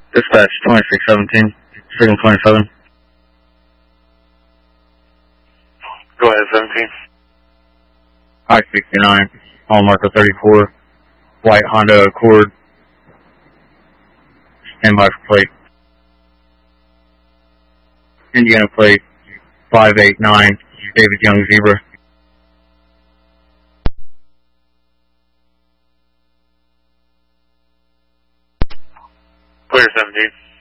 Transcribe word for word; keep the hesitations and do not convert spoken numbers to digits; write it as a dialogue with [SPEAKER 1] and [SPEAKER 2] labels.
[SPEAKER 1] Dispatch twenty-six seventeen, signal twenty-seven.
[SPEAKER 2] Go ahead, seventeen.
[SPEAKER 1] I sixty-nine, hall marker thirty-four, white Honda Accord. Stand by for plate. Indiana plate five eight nine, David Young Zebra.
[SPEAKER 2] Clear, seventeen.